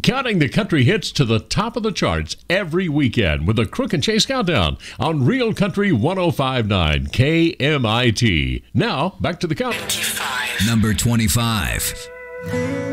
Counting the country hits to the top of the charts every weekend with the Crook and Chase Countdown on Real Country 105.9 KMIT. Now, back to the count. Number 25.